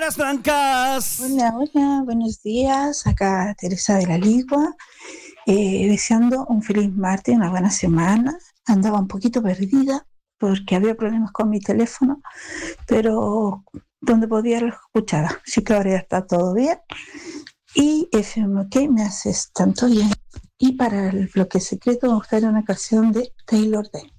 días, Blancas. Hola, hola, buenos días. Acá Teresa de la Ligua, deseando un feliz martes, una buena semana. Andaba un poquito perdida porque había problemas con mi teléfono, pero donde podía lo escuchaba. Así que ahora ya está todo bien. Y FMK me haces tanto bien. Y para el bloque secreto me gustaría una canción de Taylor Day.